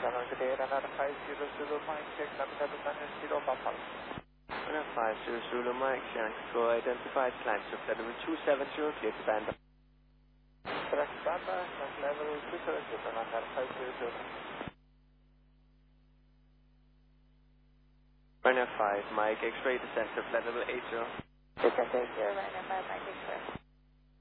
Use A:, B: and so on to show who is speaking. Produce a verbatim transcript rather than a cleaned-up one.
A: Runway good day, Runway five zero Zulu Mike, check Lambda Daniel Zero Papa.
B: Runway five zero Zulu Mike, Shannon Control identified, climb to flight level two seven zero, clear to stand up.
A: Correct, Papa, flight level two seven zero, Runway five zero Zulu.
B: Runway five, Mike, X-ray descent to flight level eight zero.
A: Descent eight zero, Runway five, Mike, X-ray.